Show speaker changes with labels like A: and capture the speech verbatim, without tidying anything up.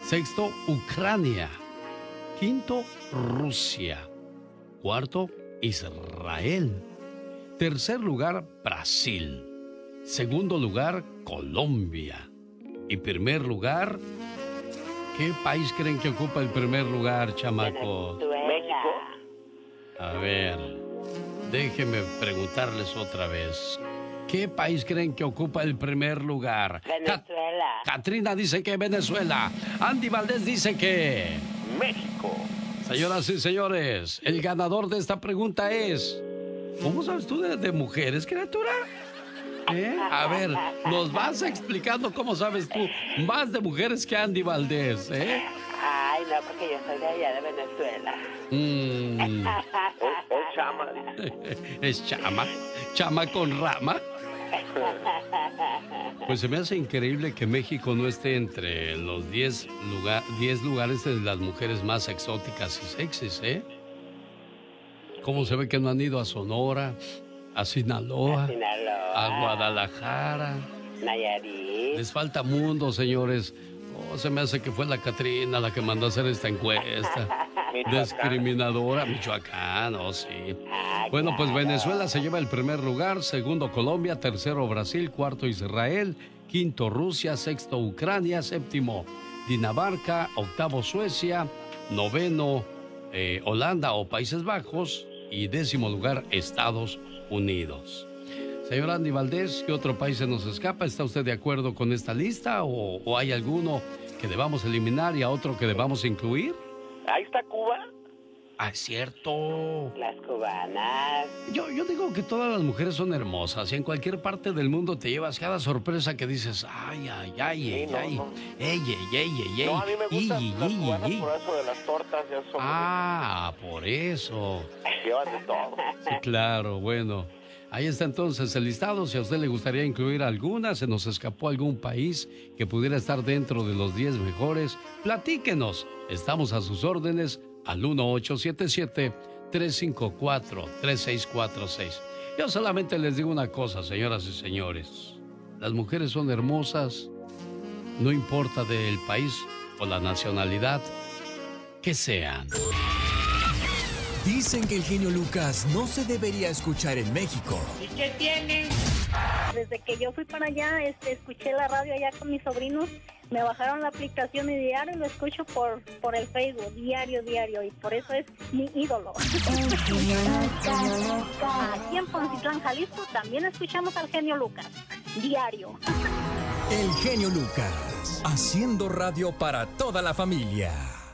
A: Sexto, Ucrania. Quinto, Rusia. Cuarto, Israel. Tercer lugar, Brasil. Segundo lugar, Colombia. Y primer lugar, ¿qué país creen que ocupa el primer lugar, chamacos?
B: México.
A: A ver, déjenme preguntarles otra vez. ¿Qué país creen que ocupa el primer lugar?
B: Venezuela.
A: Ca- Katrina dice que Venezuela. Andy Valdés dice que...
B: México.
A: Señoras y señores, el ganador de esta pregunta es... ¿Cómo sabes tú de, de mujeres, criatura? ¿Eh? A ver, nos vas explicando cómo sabes tú más de mujeres que Andy Valdés, ¿eh?
B: Ay, no, porque yo soy de allá de Venezuela.
A: Mm.
B: Es, es chama.
A: ¿Es chama? ¿Chama con rama? Pues se me hace increíble que México no esté entre los diez lugar, lugares de las mujeres más exóticas y sexys, ¿eh? ¿Cómo se ve que no han ido a Sonora, a Sinaloa,
B: A Sinaloa.
A: a Guadalajara?
B: Nayarit.
A: Les falta mundo, señores. Oh, se me hace que fue la Catrina la que mandó a hacer esta encuesta. Discriminadora, Michoacán, oh sí.
B: Ah,
A: Bueno, pues
B: claro.
A: Venezuela se lleva el primer lugar, segundo Colombia, tercero Brasil, cuarto Israel, quinto Rusia, sexto Ucrania, séptimo Dinamarca, octavo Suecia, noveno eh, Holanda o Países Bajos y décimo lugar Estados Unidos. Señor Andy Valdés, ¿qué otro país se nos escapa? ¿Está usted de acuerdo con esta lista o, o hay alguno que debamos eliminar y a otro que debamos incluir?
B: Ahí está Cuba.
A: Ah, es cierto.
B: Las cubanas.
A: Yo, yo digo que todas las mujeres son hermosas y en cualquier parte del mundo te llevas cada sorpresa que dices, ay, ay, ay,
B: Sí,
A: ay,
B: no,
A: ay,
B: no.
A: ey, ey, ey, ey,
B: No, a mí me gustan
A: ey,
B: las
A: ey,
B: cubanas
A: ey.
B: por eso de las tortas. Ya son
A: Ah, por eso.
B: llevan de todo.
A: Sí, claro, bueno. Ahí está entonces el listado. Si a usted le gustaría incluir alguna, se nos escapó algún país que pudiera estar dentro de los diez mejores, platíquenos. Estamos a sus órdenes al uno ocho siete siete, tres cinco cuatro, tres seis cuatro seis. Yo solamente les digo una cosa, señoras y señores. Las mujeres son hermosas, no importa del país o la nacionalidad que sean.
C: Dicen que el genio Lucas no se debería escuchar en México.
B: ¿Y qué tienen?
D: Desde que yo fui para allá, este, escuché la radio allá con mis sobrinos, me bajaron la aplicación y diario lo escucho por, por el Facebook, diario, diario, y por eso es mi ídolo. Aquí en Poncitlán, Jalisco, también escuchamos al genio Lucas, diario.
C: El genio Lucas, haciendo radio para toda la familia.